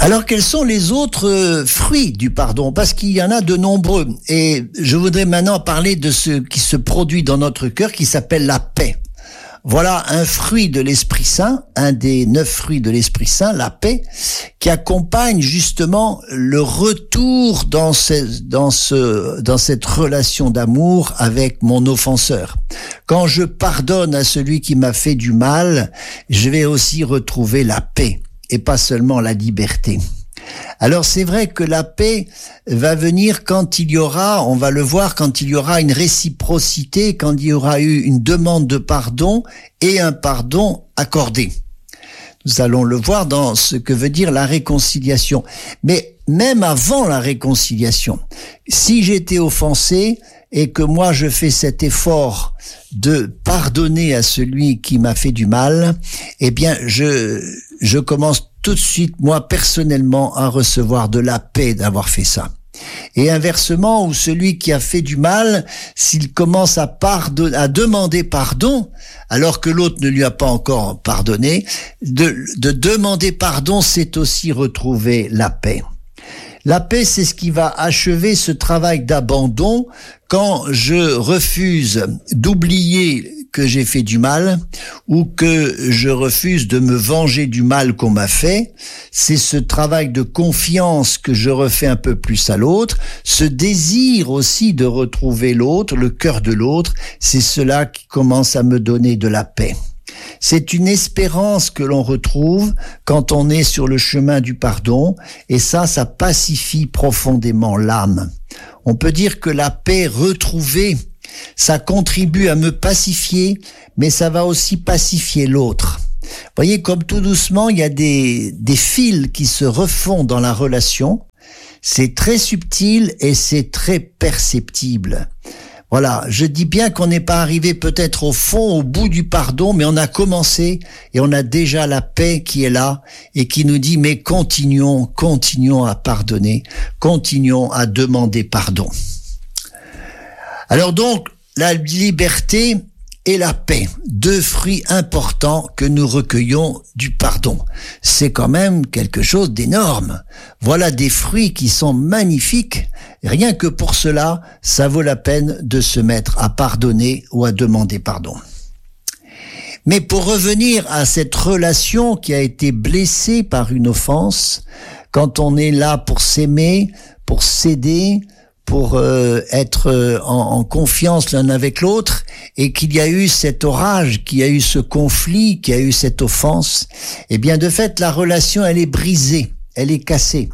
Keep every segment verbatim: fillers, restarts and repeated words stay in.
Alors, quels sont les autres fruits du pardon? Parce qu'il y en a de nombreux. Et je voudrais maintenant parler de ce qui se produit dans notre cœur, qui s'appelle la paix. Voilà un fruit de l'Esprit Saint, un des neuf fruits de l'Esprit Saint, la paix, qui accompagne justement le retour dans ce, dans ce, dans cette relation d'amour avec mon offenseur. Quand je pardonne à celui qui m'a fait du mal, je vais aussi retrouver la paix et pas seulement la liberté. Alors c'est vrai que la paix va venir quand il y aura, on va le voir, quand il y aura une réciprocité, quand il y aura eu une demande de pardon et un pardon accordé. Nous allons le voir dans ce que veut dire la réconciliation. Mais même avant la réconciliation, si j'ai été offensé et que moi je fais cet effort de pardonner à celui qui m'a fait du mal, eh bien je, je commence tout de suite, moi, personnellement, à recevoir de la paix d'avoir fait ça. Et inversement, où celui qui a fait du mal, s'il commence à pardonner, à demander pardon, alors que l'autre ne lui a pas encore pardonné, de, de demander pardon, c'est aussi retrouver la paix. La paix, c'est ce qui va achever ce travail d'abandon quand je refuse d'oublier que j'ai fait du mal ou que je refuse de me venger du mal qu'on m'a fait. C'est ce travail de confiance que je refais un peu plus à l'autre, ce désir aussi de retrouver l'autre, le cœur de l'autre, c'est cela qui commence à me donner de la paix. C'est une espérance que l'on retrouve quand on est sur le chemin du pardon, et ça, ça pacifie profondément l'âme. On peut dire que la paix retrouvée, ça contribue à me pacifier, mais ça va aussi pacifier l'autre. Vous voyez, comme tout doucement, il y a des, des fils qui se refont dans la relation. C'est très subtil et c'est très perceptible. Voilà, je dis bien qu'on n'est pas arrivé peut-être au fond, au bout du pardon, mais on a commencé et on a déjà la paix qui est là et qui nous dit mais continuons, continuons à pardonner, continuons à demander pardon. Alors donc, la liberté et la paix, deux fruits importants que nous recueillons du pardon. C'est quand même quelque chose d'énorme. Voilà des fruits qui sont magnifiques. Rien que pour cela, ça vaut la peine de se mettre à pardonner ou à demander pardon. Mais pour revenir à cette relation qui a été blessée par une offense, quand on est là pour s'aimer, pour s'aider, pour euh, être euh, en, en confiance l'un avec l'autre, et qu'il y a eu cet orage, qu'il y a eu ce conflit, qu'il y a eu cette offense, eh bien de fait la relation elle est brisée, elle est cassée.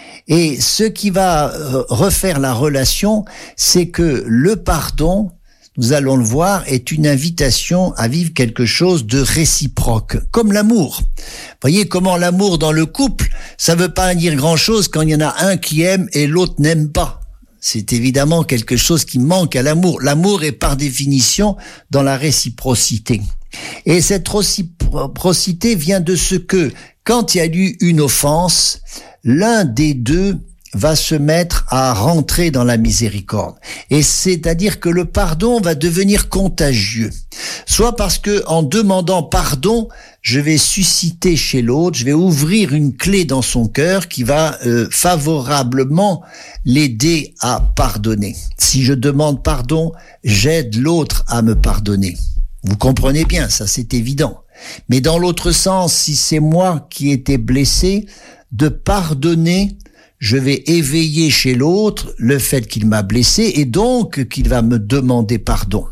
Et ce qui va euh, refaire la relation, c'est que le pardon, nous allons le voir, est une invitation à vivre quelque chose de réciproque, comme l'amour. Vous voyez comment l'amour dans le couple, ça veut pas dire grand-chose quand il y en a un qui aime et l'autre n'aime pas. C'est évidemment quelque chose qui manque à l'amour. L'amour est par définition dans la réciprocité. Et cette réciprocité vient de ce que, quand il y a eu une offense, l'un des deux va se mettre à rentrer dans la miséricorde. Et c'est-à-dire que le pardon va devenir contagieux. Soit parce que, en demandant pardon, je vais susciter chez l'autre, je vais ouvrir une clé dans son cœur qui va euh, favorablement l'aider à pardonner. Si je demande pardon, j'aide l'autre à me pardonner. Vous comprenez bien, ça c'est évident. Mais dans l'autre sens, si c'est moi qui ai été blessé, de pardonner, je vais éveiller chez l'autre le fait qu'il m'a blessé et donc qu'il va me demander pardon.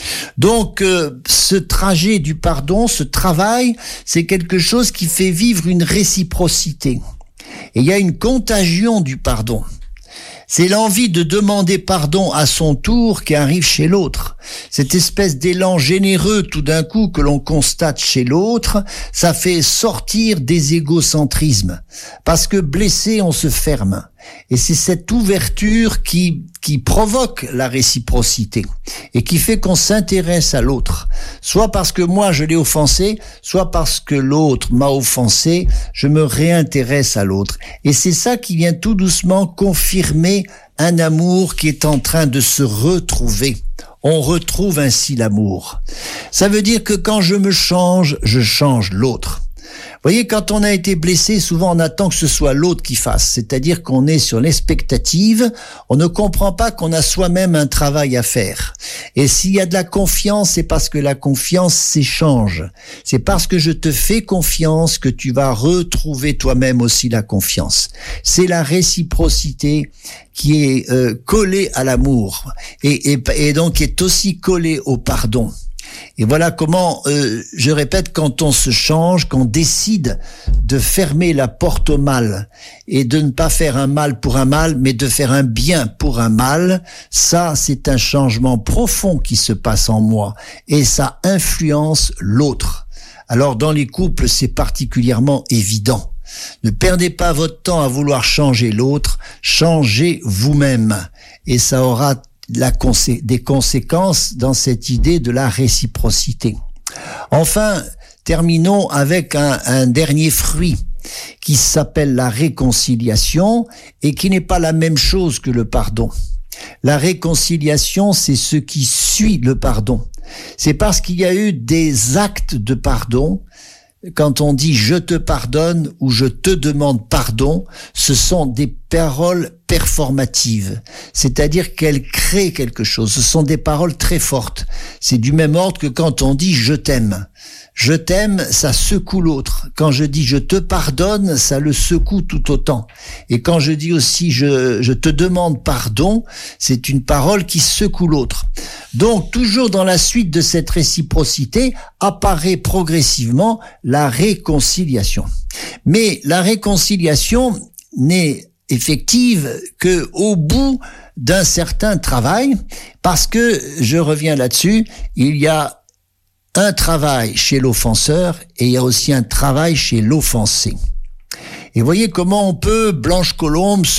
Donc euh, ce trajet du pardon, ce travail, c'est quelque chose qui fait vivre une réciprocité. Et il y a une contagion du pardon. C'est l'envie de demander pardon à son tour qui arrive chez l'autre. Cette espèce d'élan généreux tout d'un coup que l'on constate chez l'autre, ça fait sortir des égocentrismes. Parce que blessé, on se ferme. Et c'est cette ouverture qui, qui provoque la réciprocité et qui fait qu'on s'intéresse à l'autre. Soit parce que moi je l'ai offensé, soit parce que l'autre m'a offensé, je me réintéresse à l'autre. Et c'est ça qui vient tout doucement confirmer un amour qui est en train de se retrouver. On retrouve ainsi l'amour. Ça veut dire que quand je me change, je change l'autre. voyez, quand on a été blessé, souvent on attend que ce soit l'autre qui fasse, c'est-à-dire qu'on est sur l'expectative, on ne comprend pas qu'on a soi-même un travail à faire. Et s'il y a de la confiance, c'est parce que la confiance s'échange. C'est parce que je te fais confiance que tu vas retrouver toi-même aussi la confiance. C'est la réciprocité qui est euh, collée à l'amour et, et, et donc qui est aussi collée au pardon. Et voilà comment, euh, je répète, quand on se change, qu'on décide de fermer la porte au mal et de ne pas faire un mal pour un mal, mais de faire un bien pour un mal, ça, c'est un changement profond qui se passe en moi et ça influence l'autre. Alors, dans les couples, c'est particulièrement évident. Ne perdez pas votre temps à vouloir changer l'autre, changez vous-même et ça aura La consé- des conséquences dans cette idée de la réciprocité. Enfin, terminons avec un, un dernier fruit qui s'appelle la réconciliation et qui n'est pas la même chose que le pardon. La réconciliation, c'est ce qui suit le pardon. C'est parce qu'il y a eu des actes de pardon. Quand on dit « je te pardonne » ou « je te demande pardon », ce sont des paroles performatives, c'est-à-dire qu'elles créent quelque chose. Ce sont des paroles très fortes. C'est du même ordre que quand on dit « je t'aime ». Je t'aime, ça secoue l'autre. Quand je dis « je te pardonne », ça le secoue tout autant. Et quand je dis aussi je, « je te demande pardon », c'est une parole qui secoue l'autre. Donc, toujours dans la suite de cette réciprocité, apparaît progressivement la réconciliation. Mais la réconciliation n'est effective que au bout d'un certain travail, parce que, je reviens là-dessus, il y a un travail chez l'offenseur et il y a aussi un travail chez l'offensé. Et voyez comment on peut, Blanche Colombe,